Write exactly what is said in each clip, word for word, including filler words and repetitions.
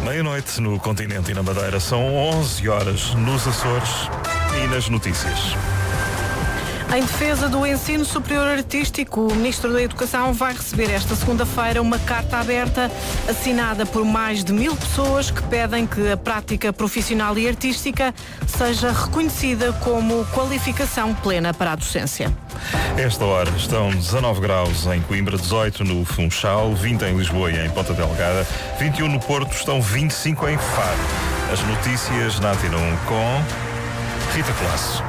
Meia-noite no continente e na Madeira. São onze horas nos Açores e nas notícias. Em defesa do ensino superior artístico, o Ministro da Educação vai receber esta segunda-feira uma carta aberta assinada por mais de mil pessoas que pedem que a prática profissional e artística seja reconhecida como qualificação plena para a docência. Esta hora estão dezanove graus em Coimbra, dezoito no Funchal, vinte em Lisboa e em Ponta Delgada, vinte e um no Porto, estão vinte e cinco em Faro. As notícias na Antena um com Rita Colasso.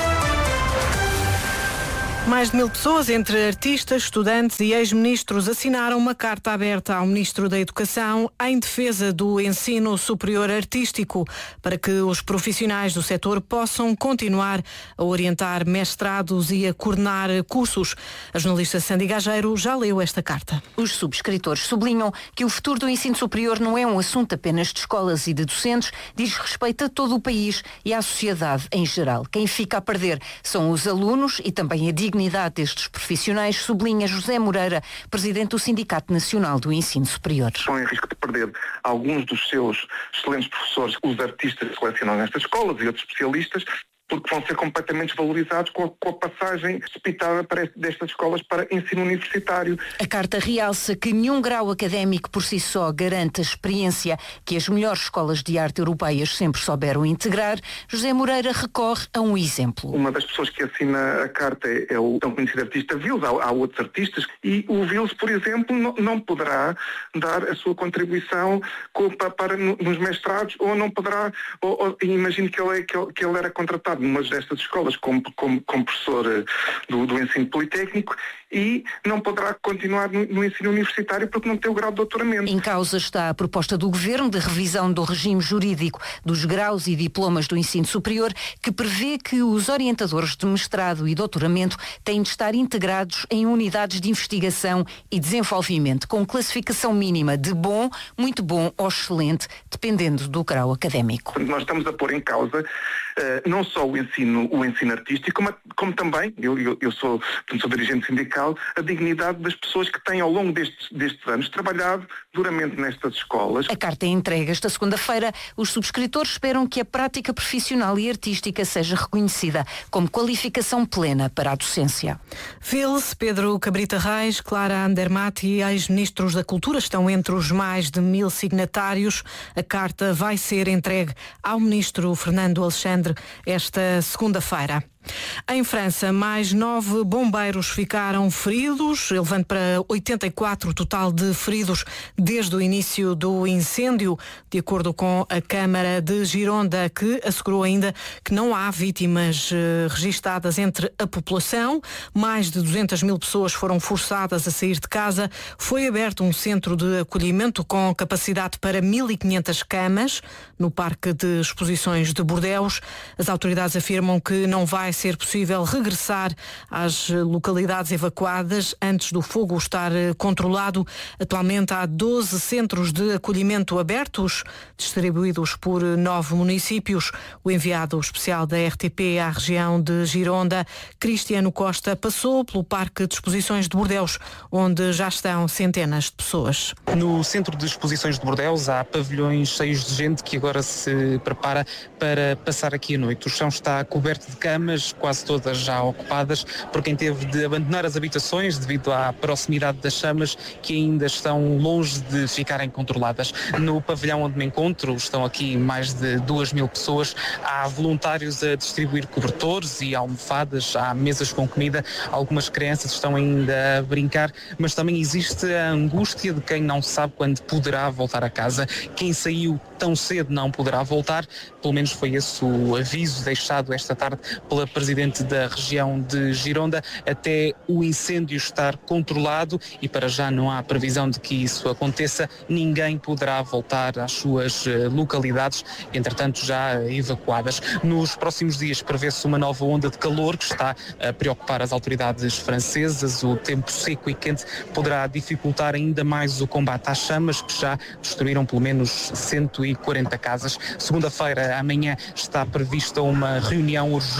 Mais de mil pessoas, entre artistas, estudantes e ex-ministros, assinaram uma carta aberta ao Ministro da Educação em defesa do ensino superior artístico, para que os profissionais do setor possam continuar a orientar mestrados e a coordenar cursos. A jornalista Sandy Gageiro já leu esta carta. Os subscritores sublinham que o futuro do ensino superior não é um assunto apenas de escolas e de docentes, diz respeito a todo o país e à sociedade em geral. Quem fica a perder são os alunos e também a dignidade dignidade destes profissionais, sublinha José Moreira, presidente do Sindicato Nacional do Ensino Superior. Estão em risco de perder alguns dos seus excelentes professores, os artistas que selecionam nestas escolas e outros especialistas, porque vão ser completamente desvalorizados com a, com a passagem precipitada para este, destas escolas para ensino universitário. A carta realça que nenhum grau académico por si só garante a experiência que as melhores escolas de arte europeias sempre souberam integrar. José Moreira recorre a um exemplo. Uma das pessoas que assina a carta é, é o tão conhecido artista Vils, há, há outros artistas, e o Vils, por exemplo, não, não poderá dar a sua contribuição com, para, para nos mestrados, ou não poderá, ou, ou, imagino que ele, que, ele, que ele era contratado numa destas escolas como, como, como professor do, do ensino politécnico e não poderá continuar no, no ensino universitário porque não tem o grau de doutoramento. Em causa está a proposta do Governo de revisão do regime jurídico dos graus e diplomas do ensino superior, que prevê que os orientadores de mestrado e doutoramento têm de estar integrados em unidades de investigação e desenvolvimento, com classificação mínima de bom, muito bom ou excelente, dependendo do grau académico. Nós estamos a pôr em causa uh, não só o ensino, o ensino artístico, como, como também, eu, eu, eu sou, sou dirigente sindical, a dignidade das pessoas que têm ao longo destes, destes anos trabalhado duramente nestas escolas. A carta é entregue esta segunda-feira. Os subscritores esperam que a prática profissional e artística seja reconhecida como qualificação plena para a docência. Vils, Pedro Cabrita Reis, Clara Andermatt e ex-ministros da Cultura estão entre os mais de mil signatários. A carta vai ser entregue ao ministro Fernando Alexandre esta segunda-feira. Em França, mais nove bombeiros ficaram feridos, elevando para oitenta e quatro o total de feridos desde o início do incêndio, de acordo com a Câmara de Gironda, que assegurou ainda que não há vítimas eh, registadas entre a população. Mais de duzentas mil pessoas foram forçadas a sair de casa. Foi aberto um centro de acolhimento com capacidade para mil e quinhentas camas no Parque de Exposições de Bordeaux. As autoridades afirmam que não vai ser possível regressar às localidades evacuadas antes do fogo estar controlado. Atualmente há doze centros de acolhimento abertos, distribuídos por nove municípios. O enviado especial da R T P à região de Gironda, Cristiano Costa, passou pelo Parque de Exposições de Bordeaux, onde já estão centenas de pessoas. No Centro de Exposições de Bordeaux há pavilhões cheios de gente que agora se prepara para passar aqui a noite. O chão está coberto de camas, quase todas já ocupadas por quem teve de abandonar as habitações devido à proximidade das chamas, que ainda estão longe de ficarem controladas. No pavilhão onde me encontro estão aqui mais de duas mil pessoas. Há voluntários a distribuir cobertores e almofadas, há mesas com comida, algumas crianças estão ainda a brincar, mas também existe a angústia de quem não sabe quando poderá voltar a casa. Quem saiu tão cedo não poderá voltar, pelo menos foi esse o aviso deixado esta tarde pela Presidente da região de Gironda, até o incêndio estar controlado, e para já não há previsão de que isso aconteça. Ninguém poderá voltar às suas localidades, entretanto já evacuadas. Nos próximos dias prevê-se uma nova onda de calor que está a preocupar as autoridades francesas. O tempo seco e quente poderá dificultar ainda mais o combate às chamas, que já destruíram pelo menos cento e quarenta casas. Segunda-feira, amanhã, está prevista uma reunião urgente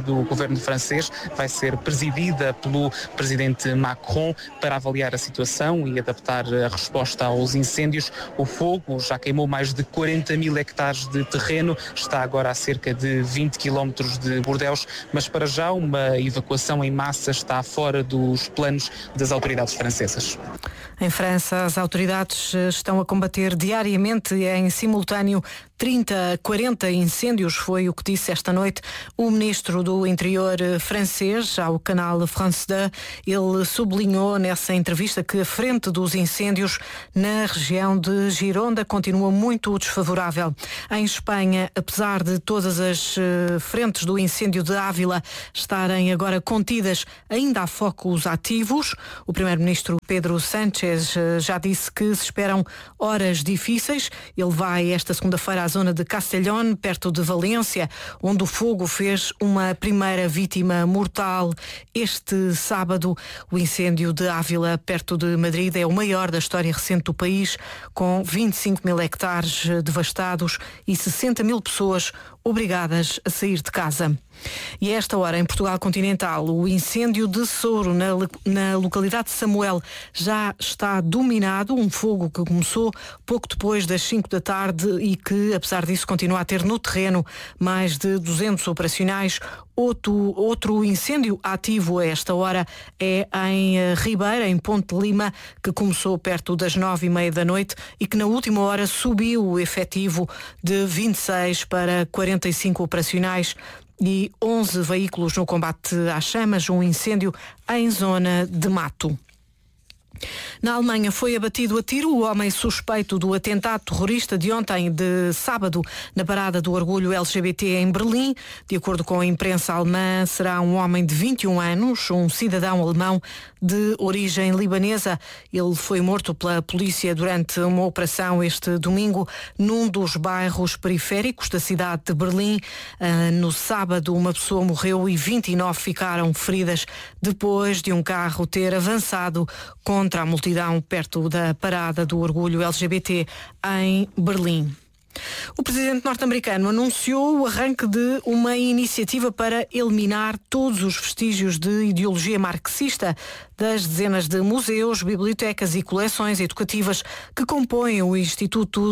do governo francês vai ser presidida pelo presidente Macron para avaliar a situação e adaptar a resposta aos incêndios. O fogo já queimou mais de quarenta mil hectares de terreno, está agora a cerca de vinte quilómetros de Bordeaux, mas para já uma evacuação em massa está fora dos planos das autoridades francesas. Em França, as autoridades estão a combater diariamente em simultâneo trinta a quarenta incêndios, foi o que disse esta noite o ministro do Interior francês ao canal France dois. Ele sublinhou nessa entrevista que a frente dos incêndios na região de Gironda continua muito desfavorável. Em Espanha, apesar de todas as frentes do incêndio de Ávila estarem agora contidas, ainda há focos ativos. O primeiro-ministro Pedro Sánchez já disse que se esperam horas difíceis. Ele vai esta segunda-feira à zona de Castellón, perto de Valência, onde o fogo fez uma primeira vítima mortal. Este sábado, o incêndio de Ávila, perto de Madrid, é o maior da história recente do país, com vinte e cinco mil hectares devastados e sessenta mil pessoas obrigadas a sair de casa. E a esta hora, em Portugal continental, o incêndio de Souro, na, na localidade de Samuel, já está dominado. Um fogo que começou pouco depois das cinco da tarde e que, apesar disso, continua a ter no terreno mais de duzentos operacionais. Outro, outro incêndio ativo a esta hora é em Ribeira, em Ponte de Lima, que começou perto das nove e meia da noite e que na última hora subiu o efetivo de vinte e seis para quarenta e cinco operacionais e onze veículos no combate às chamas, um incêndio em zona de mato. Na Alemanha foi abatido a tiro o homem suspeito do atentado terrorista de ontem, de sábado, na parada do orgulho L G B T em Berlim. De acordo com a imprensa alemã, será um homem de vinte e um anos, um cidadão alemão de origem libanesa. Ele foi morto pela polícia durante uma operação este domingo num dos bairros periféricos da cidade de Berlim. No sábado, uma pessoa morreu e vinte e nove ficaram feridas depois de um carro ter avançado contra a multidão perto da parada do orgulho L G B T em Berlim. O presidente norte-americano anunciou o arranque de uma iniciativa para eliminar todos os vestígios de ideologia marxista das dezenas de museus, bibliotecas e coleções educativas que compõem o Instituto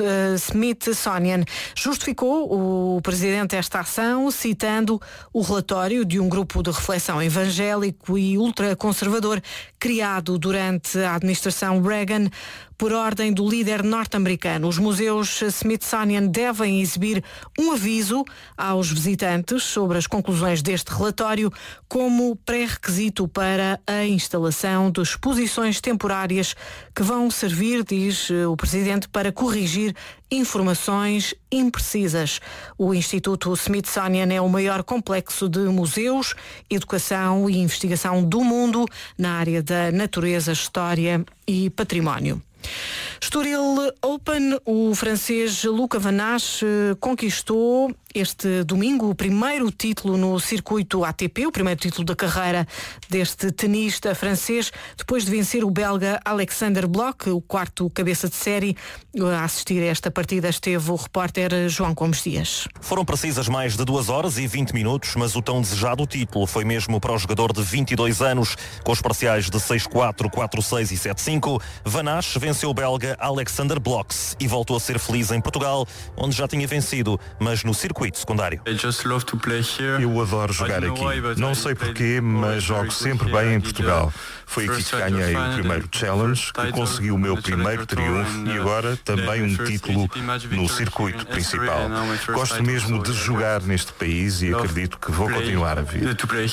Smithsonian. Justificou o presidente esta ação citando o relatório de um grupo de reflexão evangélico e ultraconservador criado durante a administração Reagan por ordem do líder norte-americano. Os museus Smithsonian devem exibir um aviso aos visitantes sobre as conclusões deste relatório como pré-requisito para a instalação de exposições temporárias que vão servir, diz o presidente, para corrigir informações imprecisas. O Instituto Smithsonian é o maior complexo de museus, educação e investigação do mundo na área da natureza, história e património. Estoril Open, o francês Luca Van Assche conquistou este domingo o primeiro título no circuito A T P, o primeiro título da carreira deste tenista francês, depois de vencer o belga Alexander Bloch, o quarto cabeça de série. A assistir a esta partida esteve o repórter João Gomes Dias. Foram precisas mais de duas horas e vinte minutos, mas o tão desejado título foi mesmo para o jogador de vinte e dois anos, com os parciais de seis quatro, quatro seis e sete cinco. Van Assche venceu o belga Alexander Bloch e voltou a ser feliz em Portugal, onde já tinha vencido, mas no circuito secundário. Eu adoro jogar aqui. Não sei porquê, mas jogo sempre bem em Portugal. Foi aqui que ganhei o primeiro challenge, que consegui o meu primeiro triunfo e agora também um título no circuito principal. Gosto mesmo de jogar neste país e acredito que vou continuar a vir.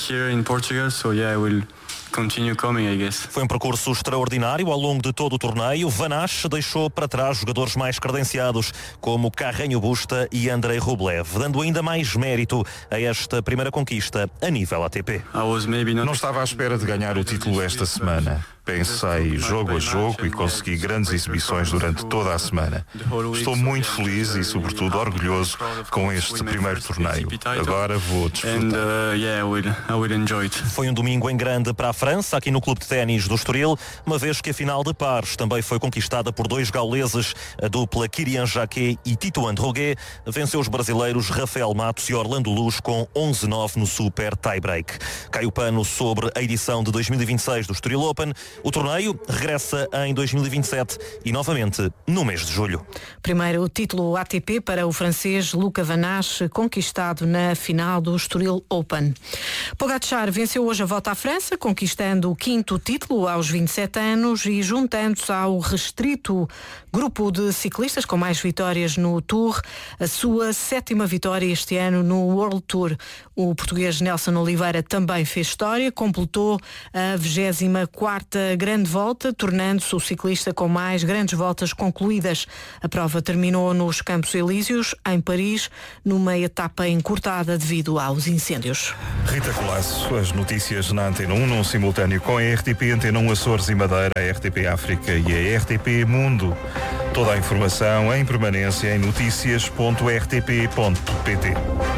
Foi um percurso extraordinário ao longo de todo o torneio. Van Assche deixou para trás jogadores mais credenciados, como Carreño Busta e Andrei Rublev, dando ainda mais mérito a esta primeira conquista a nível A T P. Não estava à espera de ganhar o título esta semana. pensei jogo a jogo e consegui grandes exibições durante toda a semana. Estou muito feliz e, sobretudo, orgulhoso com este primeiro torneio. Agora vou desfrutar. Foi um domingo em grande para a França, aqui no Clube de Ténis do Estoril, uma vez que a final de pares também foi conquistada por dois gauleses, a dupla Kyrian Jacquet e Tito Droguet, venceu os brasileiros Rafael Matos e Orlando Luz com onze nove no Super Tiebreak. Cai o pano sobre a edição de dois mil e vinte e seis do Estoril Open. O torneio regressa em dois mil e vinte e sete e novamente no mês de julho. Primeiro título A T P para o francês Luca Van Assche, conquistado na final do Estoril Open. Pogačar venceu hoje a Volta à França, conquistando o quinto título aos vinte e sete anos e juntando-se ao restrito grupo de ciclistas com mais vitórias no Tour, a sua sétima vitória este ano no World Tour. O português Nelson Oliveira também fez história, completou a vigésima quarta grande volta, tornando-se o ciclista com mais grandes voltas concluídas. A prova terminou nos Campos Elíseos, em Paris, numa etapa encurtada devido aos incêndios. Rita Colasso, as notícias na Antena um, num simultâneo com a R T P Antena um Açores e Madeira, a R T P África e a R T P Mundo. Toda a informação em permanência em notícias ponto r t p ponto p t.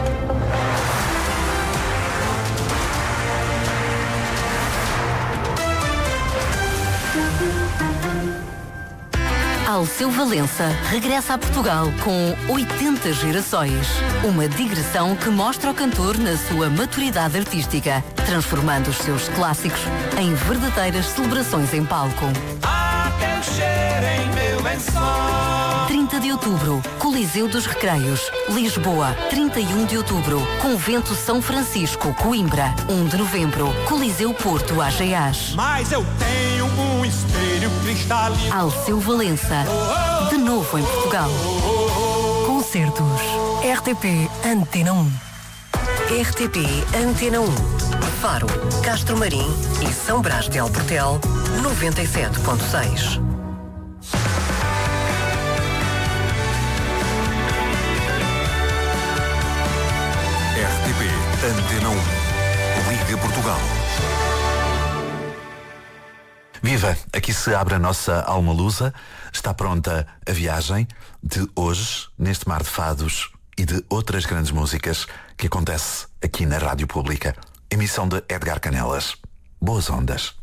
Alceu Valença regressa a Portugal com oitenta gerações. Uma digressão que mostra o cantor na sua maturidade artística, transformando os seus clássicos em verdadeiras celebrações em palco. Há quem cheire em meu lençol. trinta de outubro, Coliseu dos Recreios, Lisboa. trinta e um de outubro, Convento São Francisco, Coimbra. um de novembro, Coliseu Porto, Ageás. Mas eu tenho um espelho cristalino. Alceu Valença, de novo em Portugal. Concertos R T P Antena um. R T P Antena um. Faro, Castro Marim e São Brás de Alportel, noventa e sete ponto seis. R T P Antena um. Liga Portugal. Viva! Aqui se abre a nossa alma lusa. Está pronta a viagem de hoje, neste mar de fados e de outras grandes músicas que acontece aqui na Rádio Pública. Emissão de Edgar Canelas. Boas ondas.